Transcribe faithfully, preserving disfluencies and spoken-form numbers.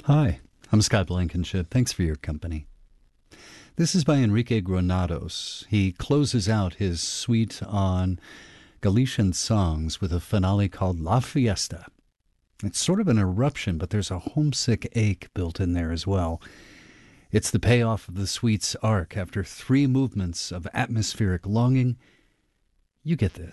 Hi, I'm Scott Blankenship. Thanks for your company. This is by Enrique Granados. He closes out his suite on Galician songs with a finale called La Fiesta. It's sort of an eruption, but there's a homesick ache built in there as well. It's the payoff of the suite's arc after three movements of atmospheric longing. You get this.